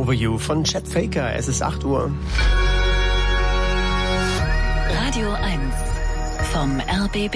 Over You von Chet Faker. Es ist 8 Uhr. Radio 1 vom RBB.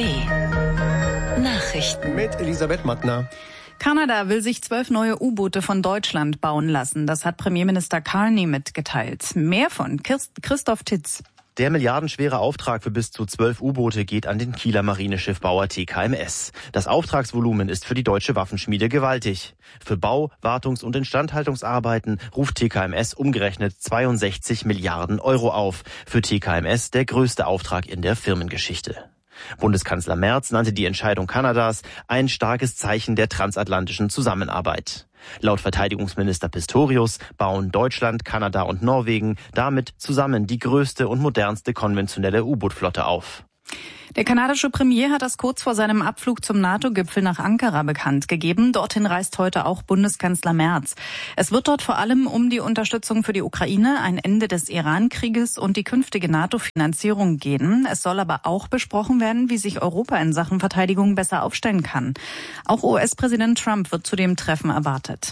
Nachrichten Mit Elisabeth Mattner. Kanada will sich 12 neue U-Boote von Deutschland bauen lassen. Das hat Premierminister Carney mitgeteilt. Mehr von Christoph Titz. Der milliardenschwere Auftrag für bis zu 12 U-Boote geht an den Kieler Marineschiffbauer TKMS. Das Auftragsvolumen ist für die deutsche Waffenschmiede gewaltig. Für Bau-, Wartungs- und Instandhaltungsarbeiten ruft TKMS umgerechnet 62 Milliarden Euro auf. Für TKMS der größte Auftrag in der Firmengeschichte. Bundeskanzler Merz nannte die Entscheidung Kanadas ein starkes Zeichen der transatlantischen Zusammenarbeit. Laut Verteidigungsminister Pistorius bauen Deutschland, Kanada und Norwegen damit zusammen die größte und modernste konventionelle U-Boot-Flotte auf. Der kanadische Premier hat das kurz vor seinem Abflug zum NATO-Gipfel nach Ankara bekannt gegeben. Dorthin reist heute auch Bundeskanzler Merz. Es wird dort vor allem um die Unterstützung für die Ukraine, ein Ende des Iran-Krieges und die künftige NATO-Finanzierung gehen. Es soll aber auch besprochen werden, wie sich Europa in Sachen Verteidigung besser aufstellen kann. Auch US-Präsident Trump wird zu dem Treffen erwartet.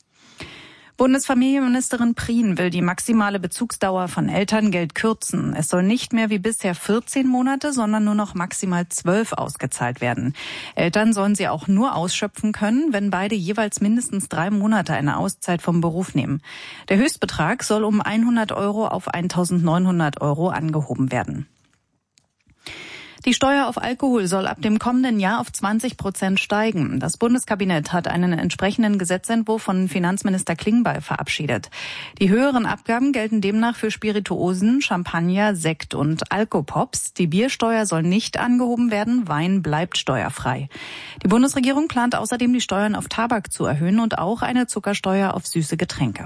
Bundesfamilienministerin Prien will die maximale Bezugsdauer von Elterngeld kürzen. Es soll nicht mehr wie bisher 14 Monate, sondern nur noch maximal 12 ausgezahlt werden. Eltern sollen sie auch nur ausschöpfen können, wenn beide jeweils mindestens 3 Monate eine Auszeit vom Beruf nehmen. Der Höchstbetrag soll um 100 Euro auf 1.900 Euro angehoben werden. Die Steuer auf Alkohol soll ab dem kommenden Jahr auf 20% steigen. Das Bundeskabinett hat einen entsprechenden Gesetzentwurf von Finanzminister Klingbeil verabschiedet. Die höheren Abgaben gelten demnach für Spirituosen, Champagner, Sekt und Alkopops. Die Biersteuer soll nicht angehoben werden, Wein bleibt steuerfrei. Die Bundesregierung plant außerdem, die Steuern auf Tabak zu erhöhen und auch eine Zuckersteuer auf süße Getränke.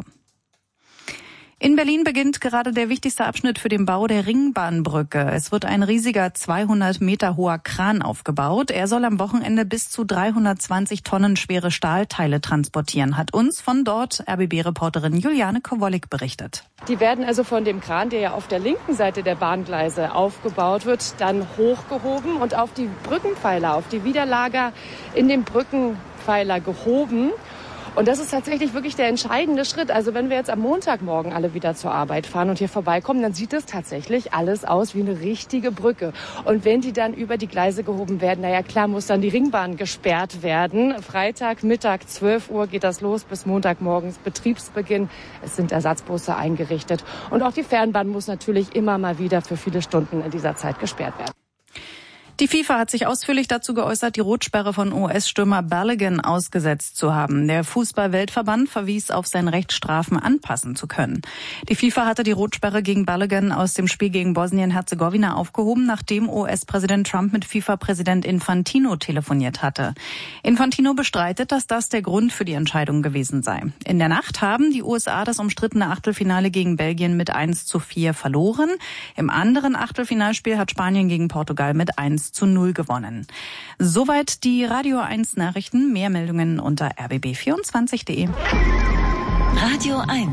In Berlin beginnt gerade der wichtigste Abschnitt für den Bau der Ringbahnbrücke. Es wird ein riesiger 200 Meter hoher Kran aufgebaut. Er soll am Wochenende bis zu 320 Tonnen schwere Stahlteile transportieren, hat uns von dort RBB-Reporterin Juliane Kowalik berichtet. Die werden also von dem Kran, der ja auf der linken Seite der Bahngleise aufgebaut wird, dann hochgehoben und auf die Brückenpfeiler, auf die Widerlager in den Brückenpfeiler gehoben. Und das ist tatsächlich wirklich der entscheidende Schritt. Also wenn wir jetzt am Montagmorgen alle wieder zur Arbeit fahren und hier vorbeikommen, dann sieht es tatsächlich alles aus wie eine richtige Brücke. Und wenn die dann über die Gleise gehoben werden, naja klar, muss dann die Ringbahn gesperrt werden. Freitag, Mittag, 12 Uhr geht das los bis Montagmorgens Betriebsbeginn. Es sind Ersatzbusse eingerichtet. Und auch die Fernbahn muss natürlich immer mal wieder für viele Stunden in dieser Zeit gesperrt werden. Die FIFA hat sich ausführlich dazu geäußert, die Rotsperre von US-Stürmer Balogun ausgesetzt zu haben. Der Fußball-Weltverband verwies auf sein Recht, Strafen anpassen zu können. Die FIFA hatte die Rotsperre gegen Balogun aus dem Spiel gegen Bosnien-Herzegowina aufgehoben, nachdem US-Präsident Trump mit FIFA-Präsident Infantino telefoniert hatte. Infantino bestreitet, dass das der Grund für die Entscheidung gewesen sei. In der Nacht haben die USA das umstrittene Achtelfinale gegen Belgien mit 1:4 verloren. Im anderen Achtelfinalspiel hat Spanien gegen Portugal mit 1:0 gewonnen. Soweit die Radio 1 Nachrichten. Mehr Meldungen unter rbb24.de. Radio 1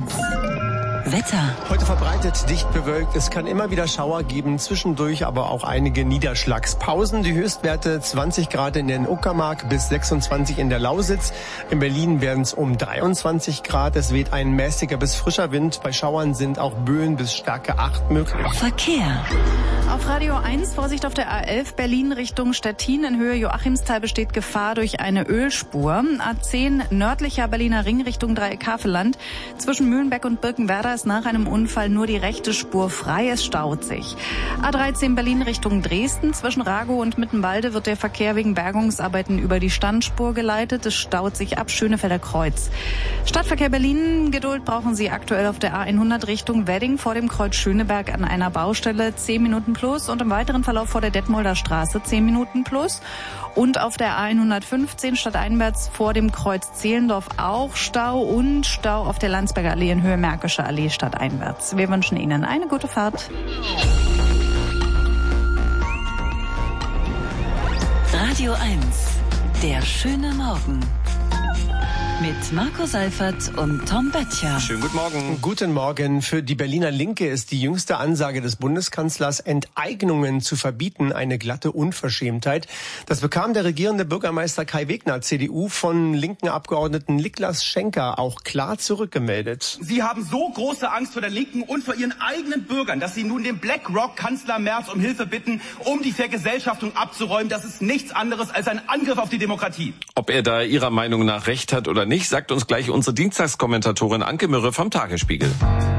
Wetter. Heute verbreitet dicht bewölkt. Es kann immer wieder Schauer geben, zwischendurch aber auch einige Niederschlagspausen. Die Höchstwerte 20 Grad in der Uckermark bis 26 in der Lausitz. In Berlin werden es um 23 Grad. Es weht ein mäßiger bis frischer Wind. Bei Schauern sind auch Böen bis Stärke 8 möglich. Verkehr. Auf Radio 1 Vorsicht auf der A11 Berlin Richtung Stettin. In Höhe Joachimsthal besteht Gefahr durch eine Ölspur. A10 nördlicher Berliner Ring Richtung Dreieck Havelland. Zwischen Mühlenbeck und Birkenwerder ist nach einem Unfall nur die rechte Spur frei. Es staut sich. A13 Berlin Richtung Dresden. Zwischen Ragow und Mittenwalde wird der Verkehr wegen Bergungsarbeiten über die Standspur geleitet. Es staut sich ab Schönefelder Kreuz. Stadtverkehr Berlin. Geduld brauchen Sie aktuell auf der A100 Richtung Wedding vor dem Kreuz Schöneberg an einer Baustelle 10 Minuten plus und im weiteren Verlauf vor der Detmolder Straße 10 Minuten plus. Und auf der A115 stadteinwärts vor dem Kreuz Zehlendorf auch Stau und Stau auf der Landsberger Allee in Höhe Märkische Allee stadteinwärts. Wir wünschen Ihnen eine gute Fahrt. Radio 1, der schöne Morgen. Mit Marco Seifert und Tom Böttcher. Schönen guten Morgen. Guten Morgen. Für die Berliner Linke ist die jüngste Ansage des Bundeskanzlers, Enteignungen zu verbieten, eine glatte Unverschämtheit. Das bekam der regierende Bürgermeister Kai Wegner, CDU, von linken Abgeordneten Niklas Schenker auch klar zurückgemeldet. Sie haben so große Angst vor der Linken und vor ihren eigenen Bürgern, dass sie nun den BlackRock-Kanzler Merz um Hilfe bitten, um die Vergesellschaftung abzuräumen. Das ist nichts anderes als ein Angriff auf die Demokratie. Ob er da Ihrer Meinung nach recht hat oder nicht, sagt uns gleich unsere Dienstagskommentatorin Anke Mürre vom Tagesspiegel.